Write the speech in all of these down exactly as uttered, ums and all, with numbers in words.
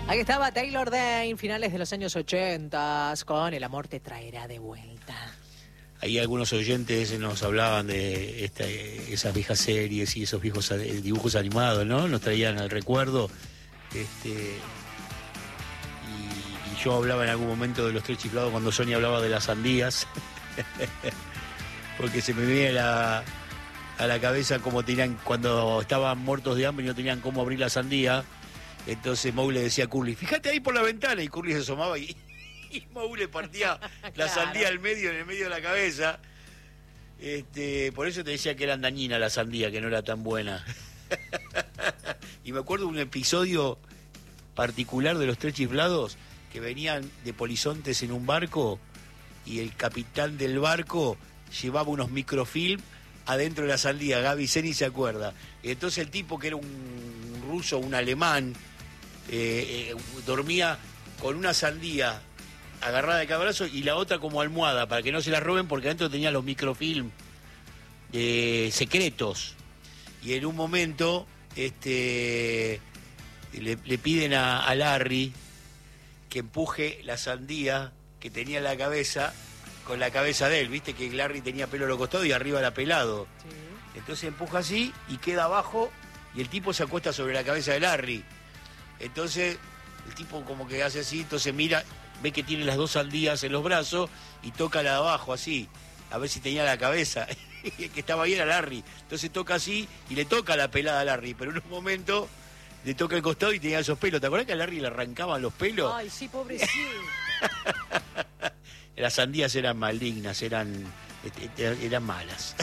Ahí estaba Taylor Dayne, finales de los años ochenta, con El amor te traerá de vuelta. Ahí algunos oyentes nos hablaban de esta, esas viejas series y esos viejos dibujos animados, ¿no? Nos traían al recuerdo. Este, y, y yo hablaba en algún momento de Los Tres Chiflados cuando Sonia hablaba de las sandías. Porque se me venía la, a la cabeza como tenían cuando estaban muertos de hambre y no tenían cómo abrir la sandía. Entonces Moe le decía a Curly, fíjate ahí por la ventana, y Curly se asomaba y, y Moe le partía la Claro. sandía al medio, en el medio de la cabeza. Este, por eso te decía que eran dañinas la sandía, que no era tan buena. Y me acuerdo de un episodio particular de Los Tres Chiflados, que venían de polizontes en un barco y el capitán del barco llevaba unos microfilm adentro de la sandía. Gaby Zeni se acuerda. Y entonces el tipo, que era un ruso, un alemán, eh, eh, dormía con una sandía agarrada de cabrazo y la otra como almohada para que no se la roben, porque adentro tenía los microfilm eh, secretos. Y en un momento este le, le piden a, a Larry que empuje la sandía que tenía en la cabeza con la cabeza de él. Viste que Larry tenía pelo a los costados y arriba era pelado. Sí. Entonces empuja así y queda abajo y el tipo se acuesta sobre la cabeza de Larry. Entonces el tipo como que hace así, entonces mira, ve que tiene las dos sandías en los brazos y toca la de abajo así, a ver si tenía la cabeza. Y el que estaba bien a Larry. Entonces toca así y le toca la pelada a Larry, pero en un momento le toca el costado y tenía esos pelos. ¿Te acuerdas que a Larry le arrancaban los pelos? Ay, sí, pobrecito. Las sandías eran malignas, eran, eran malas.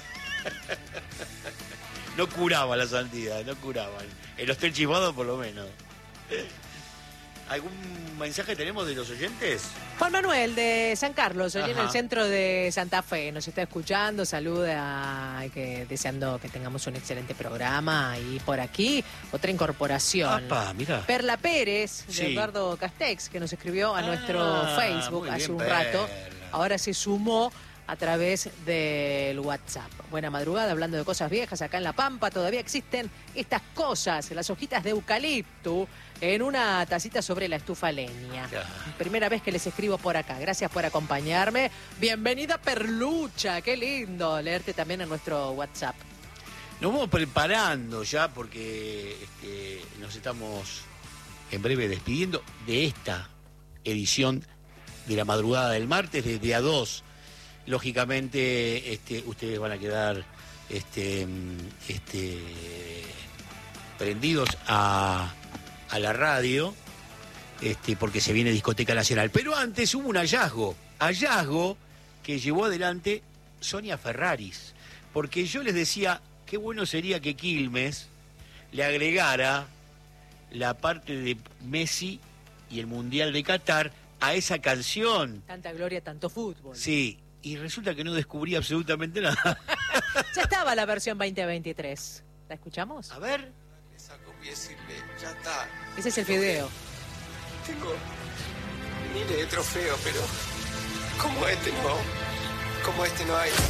No curaban las sandías, no curaban. En Los Tres Chiflados por lo menos. ¿Algún mensaje tenemos de los oyentes? Juan Manuel de San Carlos, allí en Ajá. el centro de Santa Fe, nos está escuchando, saluda, que, deseando que tengamos un excelente programa. Y por aquí, otra incorporación. Apa, mirá. Perla Pérez, de Sí. Eduardo Castex, que nos escribió a Ah, nuestro Facebook muy hace bien, un Perla. rato. Ahora se sumó a través del WhatsApp. Buena madrugada, hablando de cosas viejas, acá en La Pampa todavía existen estas cosas, las hojitas de eucalipto en una tacita sobre la estufa leña. Ya. Primera vez que les escribo por acá. Gracias por acompañarme. Bienvenida, Perlucha. Qué lindo leerte también en nuestro WhatsApp. Nos vamos preparando ya porque este, nos estamos en breve despidiendo de esta edición de la madrugada del martes, desde a dos. Lógicamente, este, ustedes van a quedar este, este, prendidos a, a la radio, este, porque se viene Discoteca Nacional. Pero antes hubo un hallazgo, hallazgo que llevó adelante Sonia Ferraris, porque yo les decía, qué bueno sería que Quilmes le agregara la parte de Messi y el Mundial de Qatar a esa canción. Tanta gloria, tanto fútbol. Sí, y resulta que no descubrí absolutamente nada. Ya estaba la versión veinte veintitrés. ¿La escuchamos? A ver. Le saco y decirle, ya está. Ese es el video. Tengo miles de trofeos, pero como este no, como este no hay.